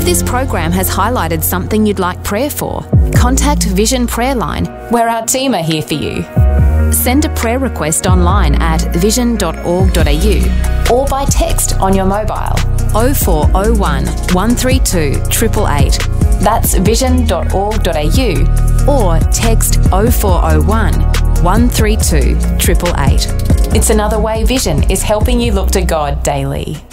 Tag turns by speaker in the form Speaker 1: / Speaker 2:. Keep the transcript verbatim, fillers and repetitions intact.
Speaker 1: this program has highlighted something you'd like prayer for, contact Vision Prayer Line, where our team are here for you. Send a prayer request online at vision dot org dot a u or by text on your mobile oh four oh one, one three two, eight eight eight. That's vision dot org dot a u or text oh four oh one, one three two, eight eight eight. It's another way Vision is helping you look to God daily.